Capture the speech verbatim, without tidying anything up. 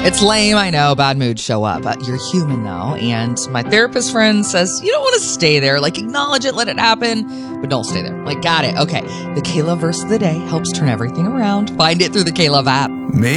It's lame, I know, bad moods show up, but you're human though. And my therapist friend says, you don't want to stay there. Like, acknowledge it, let it happen, but don't stay there. Like, got it. Okay. The K-Love verse of the day helps turn everything around. Find it through the K-Love app.